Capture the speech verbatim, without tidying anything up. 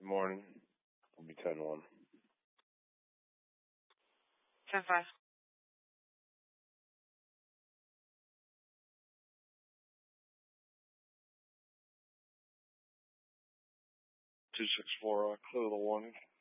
Good morning. It'll be ten one. ten five. two six four, uh, clear the warning.